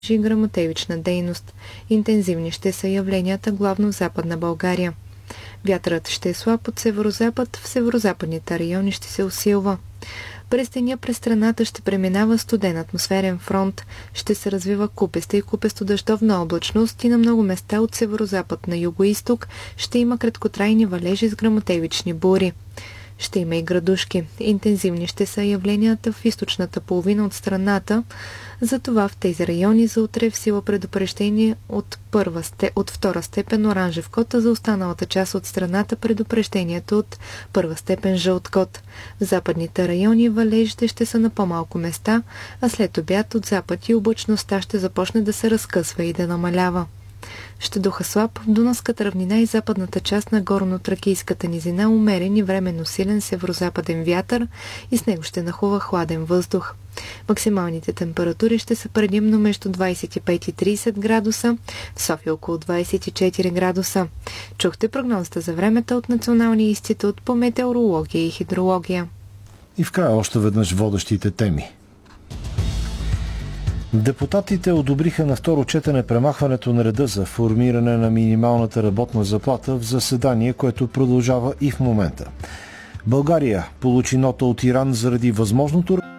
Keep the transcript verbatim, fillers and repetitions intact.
и гръмотевична дейност. Интензивни ще са явленията главно в Западна България. Вятърът ще е слаб от северозапад, в северозападните райони ще се усилва. През деня през страната ще преминава студен атмосферен фронт, ще се развива купеста и купесто-дъждовна облачност и на много места от северозапад на югоизток ще има краткотрайни валежи с гръмотевични бури. Ще има и градушки. Интензивни ще са явленията в източната половина от страната, затова в тези райони за утре в сила предупреждение от, първа, от втора степен оранжев код, а за останалата част от страната предупреждението от първа степен жълт код. В западните райони валежите ще са на по-малко места, а след обяд от запад и облачността ще започне да се разкъсва и да намалява. Ще духа слаб в Дунавската равнина и западната част на горно-тракийската низина умерен и временно силен северозападен вятър и с него ще нахлува хладен въздух. Максималните температури ще са предимно между двадесет и пет и тридесет градуса, в София около двадесет и четири градуса. Чухте прогнозата за времето от Националния институт по метеорология и хидрология. И в края още веднъж водещите теми. Депутатите одобриха на второ четене премахването на реда за формиране на минималната работна заплата в заседание, което продължава и в момента. България получи нота от Иран заради възможното